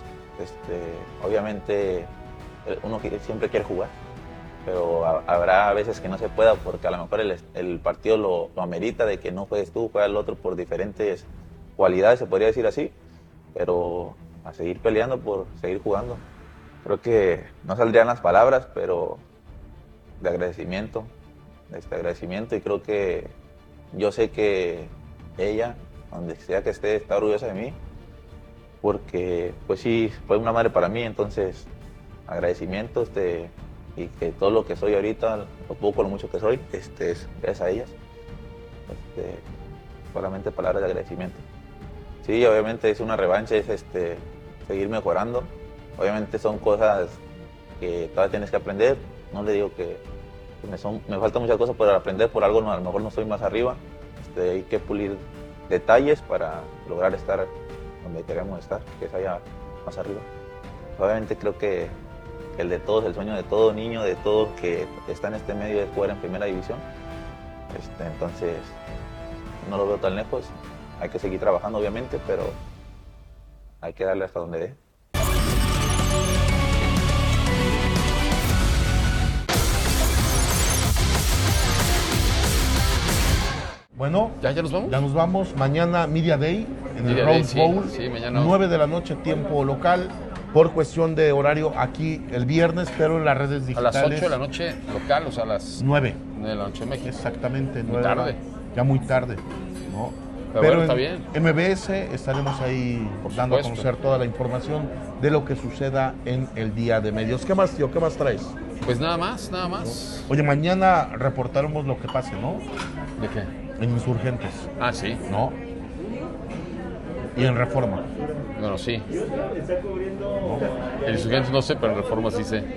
Obviamente uno siempre quiere jugar, pero habrá veces que no se pueda, porque a lo mejor el partido lo amerita, de que no juegues tú, juega el otro por diferentes cualidades, se podría decir así, pero a seguir peleando por seguir jugando. Creo que no saldrían las palabras, pero de agradecimiento, y creo que yo sé que ella, donde sea que esté, está orgullosa de mí, porque pues sí, fue una madre para mí, entonces agradecimiento, y que todo lo que soy ahorita, lo poco, lo mucho que soy, es gracias a ellas, solamente palabras de agradecimiento. Sí, obviamente es una revancha, es seguir mejorando. Obviamente son cosas que todavía tienes que aprender. No le digo que me faltan muchas cosas por aprender, por algo a lo mejor no estoy más arriba. Hay que pulir detalles para lograr estar donde queremos estar, que es allá más arriba. Obviamente creo que el de todos, el sueño de todo niño, de todo que está en este medio, es jugar en primera división. Entonces no lo veo tan lejos. Hay que seguir trabajando obviamente, pero hay que darle hasta donde dé. Bueno, ¿Ya nos vamos? Ya nos vamos. Mañana Media Day en el Rose Bowl. Sí, mañana. 9 de la noche, tiempo local. Por cuestión de horario aquí el viernes, pero en las redes digitales. A las 8 de la noche local, o sea, a las 9 de la noche en México. Exactamente. Muy tarde. Ya muy tarde, ¿no? Pero bueno, está bien. En MBS estaremos ahí dando a conocer toda la información de lo que suceda en el Día de Medios. ¿Qué más, tío? ¿Qué más traes? Pues nada más. Oye, mañana reportaremos lo que pase, ¿no? ¿De qué? En Insurgentes. Ah, sí. ¿No? Y en Reforma. Bueno, sí. ¿No? En Insurgentes no sé, pero en Reforma sí sé.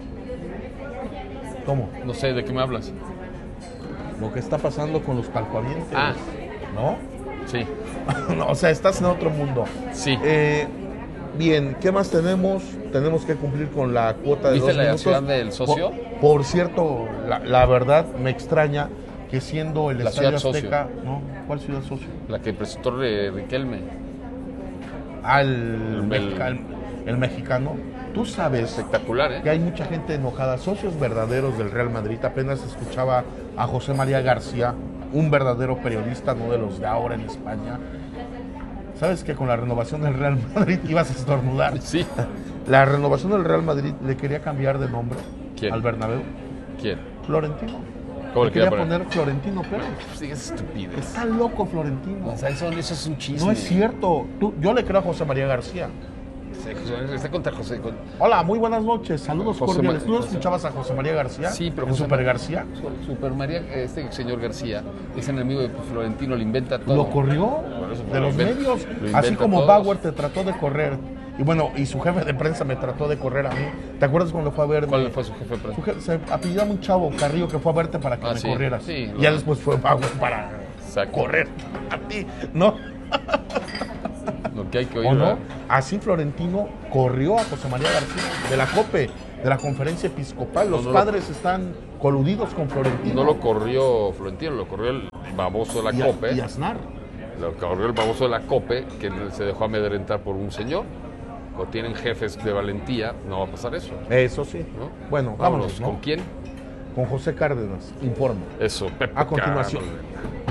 ¿Cómo? No sé, ¿de qué me hablas? Lo que está pasando con los calcoavientes. Ah. ¿No? Sí. No, o sea, estás en otro mundo. Sí. Bien, ¿qué más tenemos? Tenemos que cumplir con la cuota de 2 minutos. ¿Viste la ciudad del socio? Por cierto, la verdad me extraña que siendo el Estadio Azteca... ¿No? ¿Cuál ciudad socio? La que presentó Riquelme. Ah, el mexicano. Tú sabes espectacular, que hay mucha gente enojada, socios verdaderos del Real Madrid. Apenas escuchaba a José María García, un verdadero periodista, no de los de ahora en España. ¿Sabes que con la renovación del Real Madrid ibas a estornudar? Sí. La renovación del Real Madrid le quería cambiar de nombre. ¿Quién? Al Bernabéu. ¿Quién? Florentino. ¿Cómo le quería poner Florentino Pérez. Sí, es estupidez. Está loco Florentino. O sea, eso es un chisme. No es cierto. Yo le creo a José María García. Está contra José. Hola, muy buenas noches. Saludos José cordiales. ¿Tú José- escuchabas a José María García? Sí, pero ¿En Super García? Super María, este señor García, es enemigo de Florentino, le inventa todo. ¿Lo corrió? Por eso, De lo los inventa- medios. lo inventa Así como todo. Bauer te trató de correr. Y bueno, y su jefe de prensa me trató de correr a mí. ¿Te acuerdas cuando fue a verme? ¿Cuál fue su jefe de prensa? Se apellidaba un chavo, Carrillo, que fue a verte para que me sí, corrieras. sí, Y ya después fue Bauer para correr a ti, ¿no? Lo que hay que oír, ¿O no? ¿verdad? Así Florentino corrió a José María García de la COPE, de la Conferencia Episcopal. Los No, padres están coludidos con Florentino. No lo corrió Florentino, lo corrió el baboso de la COPE. Y Aznar. Lo corrió el baboso de la COPE, que se dejó amedrentar por un señor. O tienen jefes de valentía, no va a pasar eso. Eso sí. ¿No? Bueno, vámonos, ¿no? ¿Con quién? Con José Cárdenas, informe. Eso, Pepe A continuación. Cárdenas.